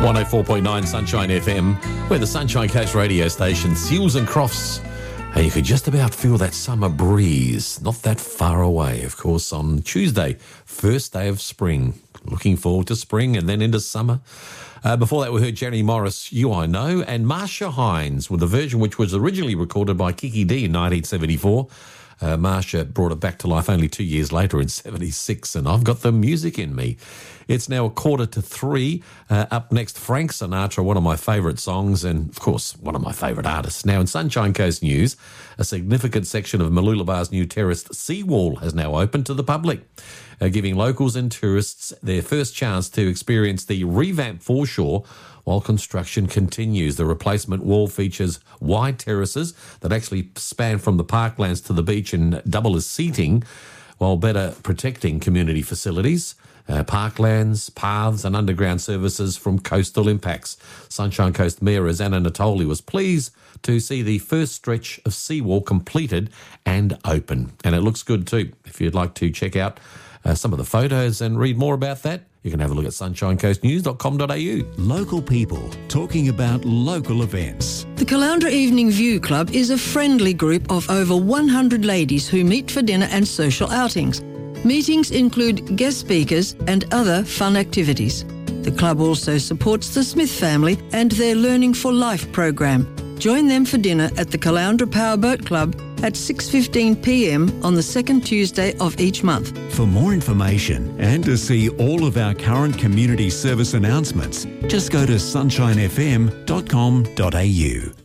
104.9 Sunshine FM, where the Sunshine Coast radio station, Seals and Crofts. And you could just about feel that summer breeze, not that far away, of course, on Tuesday, first day of spring. Looking forward to spring and then into summer. Before that, we heard Jerry Morris, You I Know, and Marsha Hines with a version which was originally recorded by Kiki D in 1974. Marsha brought it back to life only 2 years later in 76, and I've got the music in me. It's now 2:45. Up next, Frank Sinatra, one of my favourite songs and, of course, one of my favourite artists. Now, in Sunshine Coast News, a significant section of Mooloolabah's new terraced seawall has now opened to the public, giving locals and tourists their first chance to experience the revamped foreshore while construction continues. The replacement wall features wide terraces that actually span from the parklands to the beach and double as seating, while better protecting community facilities, parklands, paths and underground services from coastal impacts. Sunshine Coast Mayor Rosanna Natoli was pleased to see the first stretch of seawall completed and open. And it looks good too. If you'd like to check out some of the photos and read more about that, you can have a look at sunshinecoastnews.com.au. Local people talking about local events. The Caloundra Evening View Club is a friendly group of over 100 ladies who meet for dinner and social outings. Meetings include guest speakers and other fun activities. The club also supports the Smith family and their Learning for Life program. Join them for dinner at the Caloundra Powerboat Club at 6:15 p.m. on the second Tuesday of each month. For more information and to see all of our current community service announcements, just go to sunshinefm.com.au.